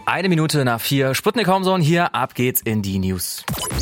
4:01 Sputnik Homezone, hier, ab geht's in die News.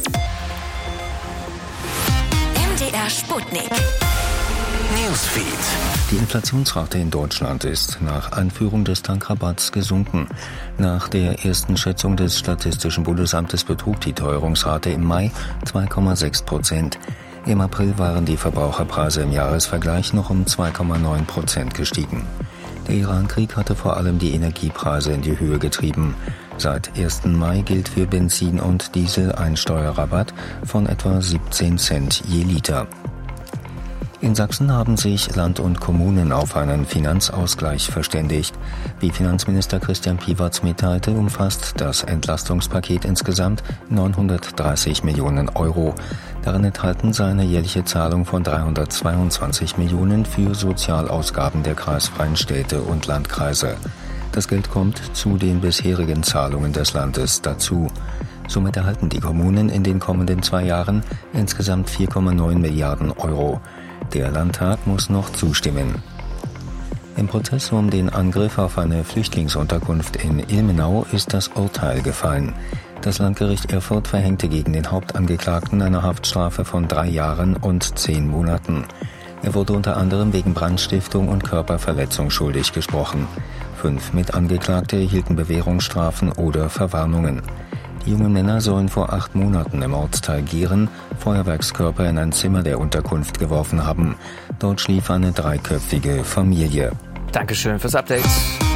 MDR Sputnik. Newsfeed. Die Inflationsrate in Deutschland ist nach Einführung des Tankrabatts gesunken. Nach der ersten Schätzung des Statistischen Bundesamtes betrug die Teuerungsrate im Mai 2,6%. Im April waren die Verbraucherpreise im Jahresvergleich noch um 2,9% gestiegen. Der Iran-Krieg hatte vor allem die Energiepreise in die Höhe getrieben. Seit 1. Mai gilt für Benzin und Diesel ein Steuerrabatt von etwa 17 Cent je Liter. In Sachsen haben sich Land und Kommunen auf einen Finanzausgleich verständigt. Wie Finanzminister Christian Piewatz mitteilte, umfasst das Entlastungspaket insgesamt 930 Millionen Euro. Darin enthalten sei eine jährliche Zahlung von 322 Millionen für Sozialausgaben der kreisfreien Städte und Landkreise. Das Geld kommt zu den bisherigen Zahlungen des Landes dazu. Somit erhalten die Kommunen in den kommenden 2 Jahren insgesamt 4,9 Milliarden Euro. Der Landtag muss noch zustimmen. Im Prozess um den Angriff auf eine Flüchtlingsunterkunft in Ilmenau ist das Urteil gefallen. Das Landgericht Erfurt verhängte gegen den Hauptangeklagten eine Haftstrafe von 3 Jahren und 10 Monaten. Er wurde unter anderem wegen Brandstiftung und Körperverletzung schuldig gesprochen. 5 Mitangeklagte erhielten Bewährungsstrafen oder Verwarnungen. Die jungen Männer sollen vor 8 Monaten im Ortsteil Gieren Feuerwerkskörper in ein Zimmer der Unterkunft geworfen haben. Dort schlief eine 3-köpfige Familie. Dankeschön fürs Update.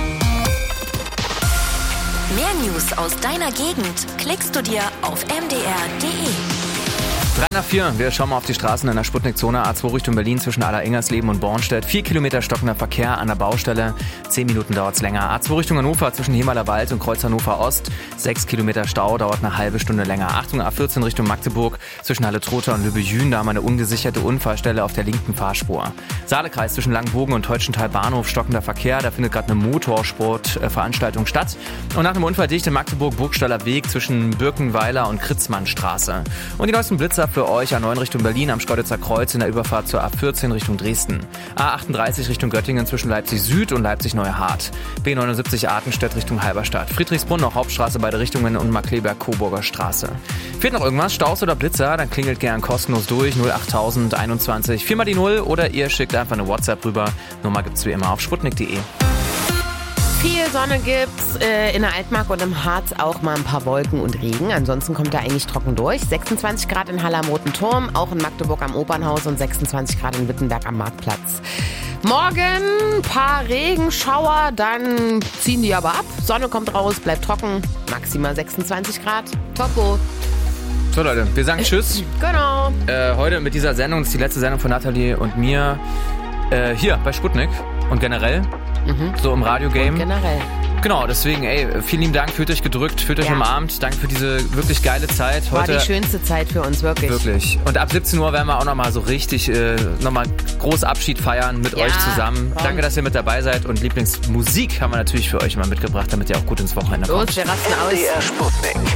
Mehr News aus deiner Gegend klickst du dir auf mdr.de. 3:04, wir schauen mal auf die Straßen in der Sputnik-Zone. A2 Richtung Berlin zwischen Aller-Ingersleben und Bornstedt. 4 Kilometer stockender Verkehr an der Baustelle. 10 Minuten dauert's länger. A2 Richtung Hannover zwischen Hemaler Wald und Kreuz Hannover Ost. 6 Kilometer Stau, dauert eine halbe Stunde länger. Achtung, A14 Richtung Magdeburg zwischen Halle-Trotha und Lübbe-Jühn. Da haben wir eine ungesicherte Unfallstelle auf der linken Fahrspur. Saalekreis zwischen Langenbogen und Teutschenthal Bahnhof, stockender Verkehr. Da findet gerade eine Motorsportveranstaltung statt. Und nach einem Unfall dicht in Magdeburg Burgstaller Weg zwischen Birkenweiler und Kritzmannstraße. Und die neuesten Blitzer für euch: A9 Richtung Berlin am Schkeuditzer Kreuz in der Überfahrt zur A14 Richtung Dresden. A38 Richtung Göttingen zwischen Leipzig Süd und Leipzig Neuhardt. B79 Artenstedt Richtung Halberstadt. Friedrichsbrunn auf Hauptstraße beide Richtungen und Markleberg-Coburger Straße. Fehlt noch irgendwas? Staus oder Blitzer? Dann klingelt gern kostenlos durch 08000 21 4 mal die 0 oder ihr schickt einfach eine WhatsApp rüber. Nummer gibt's wie immer auf sputnik.de. Viel Sonne gibt's in der Altmark und im Harz auch mal ein paar Wolken und Regen. Ansonsten kommt er eigentlich trocken durch. 26 Grad in Halle am Roten Turm, auch in Magdeburg am Opernhaus und 26 Grad in Wittenberg am Marktplatz. Morgen ein paar Regenschauer, dann ziehen die aber ab. Sonne kommt raus, bleibt trocken, maximal 26 Grad. Topo. So Leute, wir sagen Tschüss. Genau. Heute mit dieser Sendung, das ist die letzte Sendung von Nathalie und mir hier bei Sputnik und generell. So im Radio-Game. Generell. Genau, deswegen, vielen lieben Dank, fühlt euch gedrückt, fühlt euch umarmt. Danke für diese wirklich geile Zeit. Heute war die schönste Zeit für uns, wirklich. Wirklich. Und ab 17 Uhr werden wir auch nochmal so richtig, nochmal groß Abschied feiern mit euch zusammen. Danke, dass ihr mit dabei seid. Und Lieblingsmusik haben wir natürlich für euch mal mitgebracht, damit ihr auch gut ins Wochenende kommt. Los, wir rasten aus. MDR Sputnik.